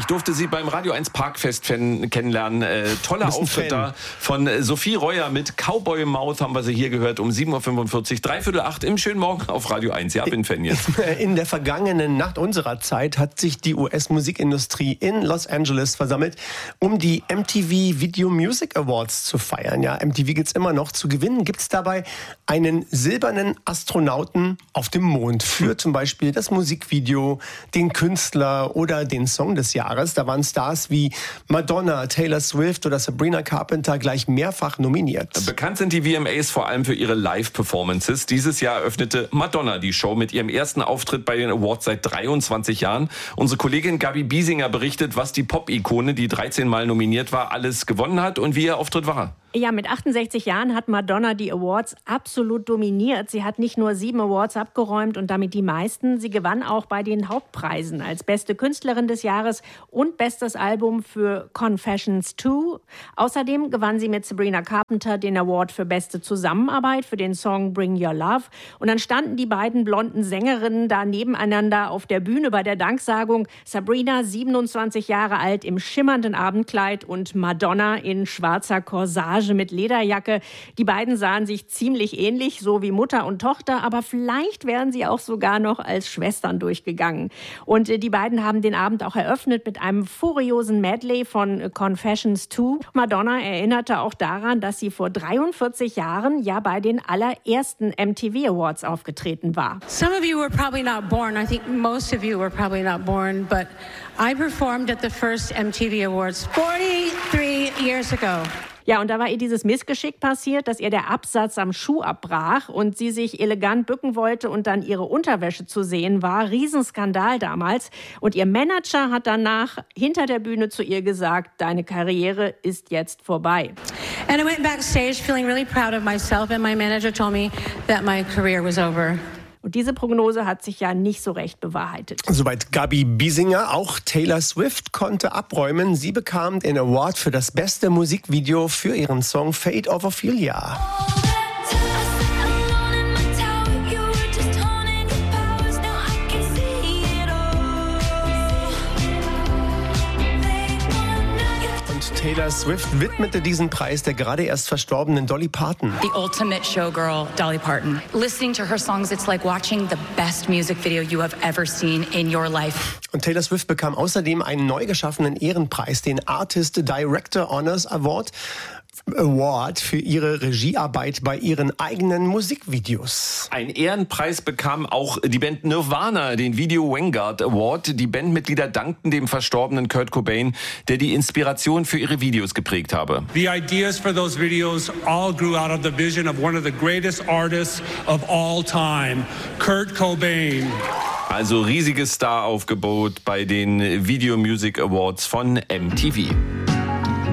durfte sie beim Radio 1 Parkfest kennenlernen. Toller Auftritt da von Sophie Reuer mit Cowboy Mouth haben wir sie hier gehört um 7.45 Uhr, 7:45 im schönen Morgen auf Radio 1. Ja, bin Fan jetzt. In der vergangenen Nacht unserer Zeit hat sich die US-Musikindustrie in Los Angeles versammelt, um die MTV Video Music Awards zu feiern. Ja, MTV gibt's immer noch. Zu gewinnen gibt's dabei einen silbernen Astronauten auf dem Mond für zum Beispiel das Musikvideo, den Künstler oder den Song des Jahres. Da waren Stars wie Madonna, Taylor Swift oder Sabrina Carpenter gleich mehrfach nominiert. Bekannt sind die VMAs vor allem für ihre Live-Performances. Dieses Jahr eröffnete Madonna die Show mit ihrem ersten Auftritt bei den Awards seit 23 Jahren. Unsere Kollegin Gabi Biesinger berichtet, was die Pop-Ikone, die 13 Mal nominiert war, alles gewonnen hat und wie ihr Auftritt war. Ja, mit 68 Jahren hat Madonna die Awards absolut dominiert. Sie hat nicht nur 7 Awards abgeräumt und damit die meisten. Sie gewann auch bei den Hauptpreisen als beste Künstlerin des Jahres und bestes Album für Confessions 2. Außerdem gewann sie mit Sabrina Carpenter den Award für beste Zusammenarbeit für den Song Bring Your Love. Und dann standen die beiden blonden Sängerinnen da nebeneinander auf der Bühne bei der Danksagung. Sabrina, 27 Jahre alt, im schimmernden Abendkleid und Madonna in schwarzer Corsage mit Lederjacke. Die beiden sahen sich ziemlich ähnlich, so wie Mutter und Tochter, aber vielleicht wären sie auch sogar noch als Schwestern durchgegangen. Und die beiden haben den Abend auch eröffnet mit einem furiosen Medley von Confessions 2. Madonna erinnerte auch daran, dass sie vor 43 Jahren ja bei den allerersten MTV Awards aufgetreten war. Some of you were probably not born. I think most of you were probably not born, but I performed at the first MTV Awards 43 years ago. Ja, und da war ihr dieses Missgeschick passiert, dass ihr der Absatz am Schuh abbrach und sie sich elegant bücken wollte und dann ihre Unterwäsche zu sehen war. Riesenskandal damals. Und ihr Manager hat danach hinter der Bühne zu ihr gesagt, deine Karriere ist jetzt vorbei. And I went backstage feeling really proud of myself and my manager told me that my career was over. Und diese Prognose hat sich ja nicht so recht bewahrheitet. Soweit Gabi Biesinger. Auch Taylor Swift konnte abräumen. Sie bekam den Award für das beste Musikvideo für ihren Song Fate of Ophelia. Taylor Swift widmete diesen Preis der gerade erst verstorbenen Dolly Parton. The ultimate showgirl, Dolly Parton. Listening to her songs, it's like watching the best music video you have ever seen in your life. Und Taylor Swift bekam außerdem einen neu geschaffenen Ehrenpreis, den Artist Director Honors Award für ihre Regiearbeit bei ihren eigenen Musikvideos. Ein Ehrenpreis bekam auch die Band Nirvana, den Video Vanguard Award. Die Bandmitglieder dankten dem verstorbenen Kurt Cobain, der die Inspiration für ihre Videos geprägt habe. The ideas for those videos all grew out of the vision of one of the greatest artists of all time, Kurt Cobain. Also riesiges Staraufgebot bei den Video Music Awards von MTV.